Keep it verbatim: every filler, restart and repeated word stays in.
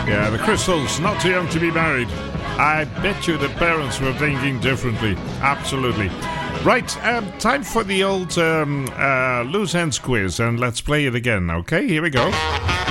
Yeah, the Crystals, not too young to be married. I bet you the parents were thinking differently. Absolutely. Right, um, time for the old um, uh, loose ends quiz, and let's play it again, okay? Here we go.